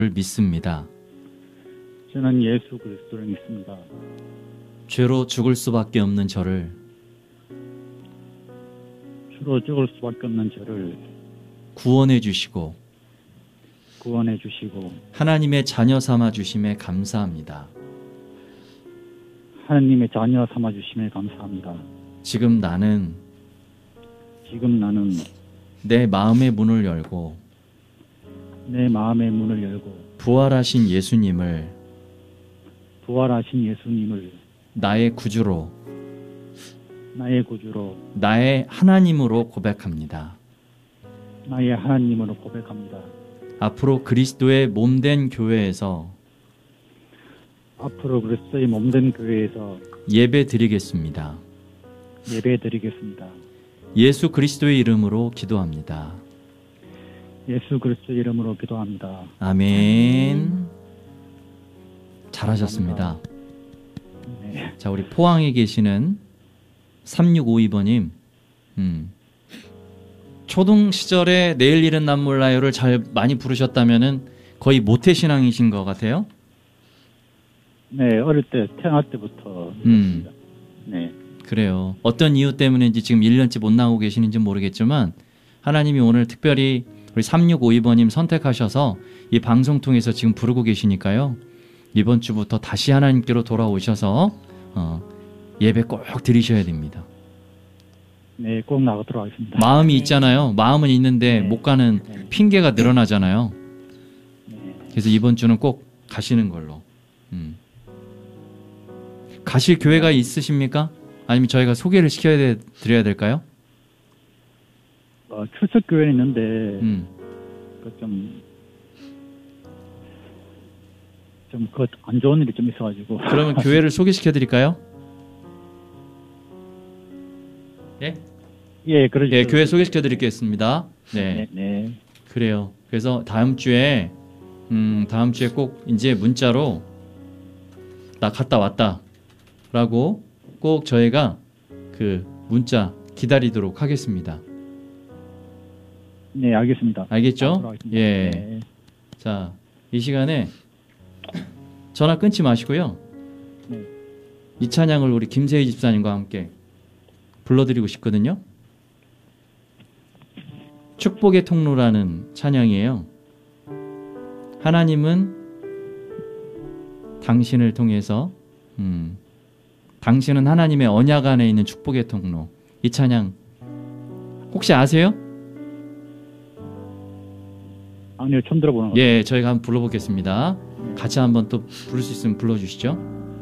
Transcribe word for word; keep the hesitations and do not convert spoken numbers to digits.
믿습니다. 저는 예수 그리스도를 믿습니다. 죄로 죽을 수밖에 없는 저를 주로 죽을 수밖에 없는 저를 구원해 주시고 구원해 주시고 하나님의 자녀 삼아 주심에 감사합니다. 하나님의 자녀 삼아 주심에 감사합니다. 지금 나는 지금 나는 내 마음의 문을 열고 내 마음의 문을 열고 부활하신 예수님을 부활하신 예수님을 나의 구주로 나의 구주로 나의 하나님으로 고백합니다. 나의 하나님으로 고백합니다. 앞으로 그리스도의 몸된 교회에서 앞으로 그리스도의 몸된 교회에서 예배 드리겠습니다. 예배 드리겠습니다. 예수 그리스도의 이름으로 기도합니다. 예수 그리스도 이름으로 기도합니다. 아멘. 잘하셨습니다. 네. 자, 우리 포항에 계시는 삼육오이 번님, 음, 초등 시절에 내일 일은 난 몰라요를 잘 많이 부르셨다면은 거의 모태신앙이신 것 같아요. 네, 어릴 때 태어날 때부터 음. 네. 그래요. 어떤 이유 때문인지 지금 일 년째 못 나오고 계시는지 모르겠지만 하나님이 오늘 특별히 우리 삼육오이 번님 선택하셔서 이 방송 통해서 지금 부르고 계시니까요. 이번 주부터 다시 하나님께로 돌아오셔서 어, 예배 꼭 드리셔야 됩니다. 네, 꼭 나가도록 하겠습니다. 마음이 있잖아요. 마음은 있는데 네. 못 가는 네. 핑계가 늘어나잖아요. 네. 그래서 이번 주는 꼭 가시는 걸로. 음. 가실 교회가 있으십니까? 아니면 저희가 소개를 시켜야 돼, 드려야 될까요? 어, 출석 교회는 있는데 음. 그 좀 좀 그 안 좋은 일이 좀 있어가지고. 그러면 교회를 소개시켜 드릴까요? 예? 예, 그러죠. 예, 교회 소개시켜 드리겠습니다. 네. 네, 네. 그래요. 그래서 다음 주에 음, 다음 주에 꼭 이제 문자로 나 갔다 왔다라고 꼭 저희가 그 문자 기다리도록 하겠습니다. 네, 알겠습니다. 알겠죠? 예. 네. 자, 이 시간에 전화 끊지 마시고요. 네. 이 찬양을 우리 김세희 집사님과 함께 불러드리고 싶거든요. 축복의 통로라는 찬양이에요. 하나님은 당신을 통해서 음, 당신은 하나님의 언약 안에 있는 축복의 통로. 이 찬양 혹시 아세요? 아니요, 처음 들어보는 것 예, 저희가 한번 불러보겠습니다. 같이 한번 또 부를 수 있으면 불러주시죠.